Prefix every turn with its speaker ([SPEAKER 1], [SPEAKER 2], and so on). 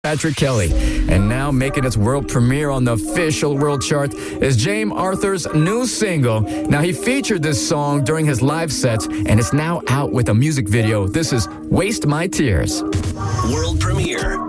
[SPEAKER 1] Patrick Kelly. And now making its world premiere on the official world chart is James Arthur's new single. Now, he featured this song during his live sets, and it's now out with a music video. This is Waste My Tears.
[SPEAKER 2] World premiere.